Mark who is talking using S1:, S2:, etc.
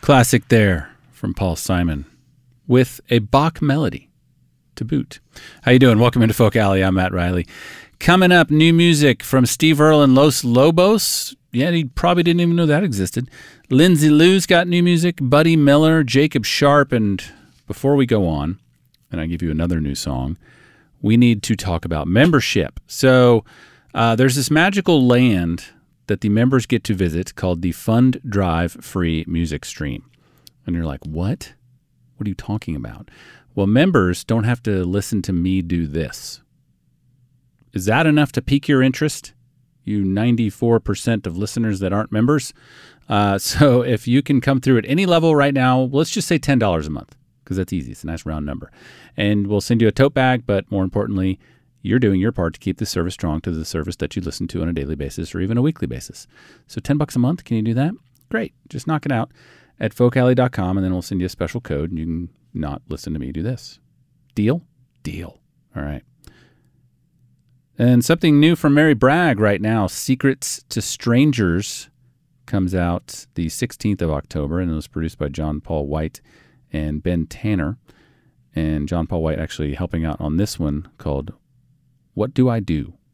S1: Classic there from Paul Simon with a Bach melody to boot. How you doing? Welcome into Folk Alley. I'm Matt Riley. Coming up, new music from Steve Earle and Los Lobos. Yeah, he probably didn't even know that existed. Lindsay Lou's got new music. Buddy Miller, Jacob Sharp. And before we go on, and I give you another new song, we need to talk about membership. So there's this magical land that the members get to visit called the Fund Drive Free Music Stream. And you're like, what? What are you talking about? Well, members don't have to listen to me do this. Is that enough to pique your interest? You 94% of listeners that aren't members. So if you can come through at any level right now, let's just say $10 a month, because that's easy. It's a nice round number. And we'll send you a tote bag, but more importantly, you're doing your part to keep the service strong to the service that you listen to on a daily basis or even a weekly basis. So $10 a month, can you do that? Great. Just knock it out at folkalley.com, and then we'll send you a special code, and you can not listen to me do this. Deal? Deal. All right. And something new from Mary Bragg right now, Secrets to Strangers, comes out the 16th of October, and it was produced by John Paul White and Ben Tanner. And John Paul White actually helping out on this one called What Do I Do